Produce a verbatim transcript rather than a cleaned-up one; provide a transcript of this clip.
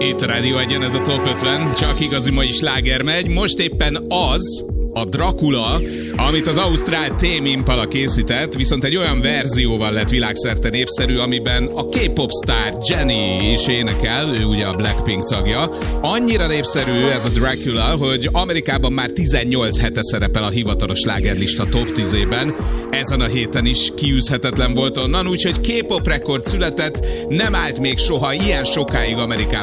Itt a Rádió Egyen, ez a Top ötven, csak igazi mai sláger megy. Most éppen az a Dracula, amit az ausztrál Tame Impala készített, viszont egy olyan verzióval lett világszerte népszerű, amiben a K-pop sztár Jennie is énekel, ő ugye a Blackpink tagja. Annyira népszerű ez a Dracula, hogy Amerikában már tizennyolc hete szerepel a hivatalos slágerlista top tízében. Ezen a héten is kiűzhetetlen volt onnan, úgyhogy K-pop rekord született, nem állt még soha ilyen sokáig Amerikában